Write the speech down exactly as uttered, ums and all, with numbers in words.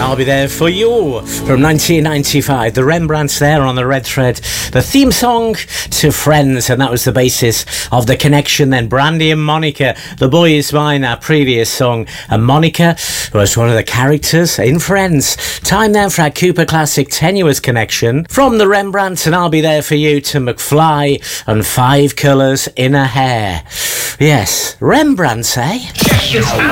I'll Be There For You from nineteen ninety-five. The Rembrandts there on the red thread. The theme song to Friends, and that was the basis of The Connection. Then Brandy and Monica, The Boy Is Mine, our previous song. And Monica was one of the characters in Friends. Time then for our Cooper Classic Tenuous Connection. From the Rembrandts and I'll Be There For You to McFly and Five Colours in a Hair. Yes, Rembrandts, eh? Check this out.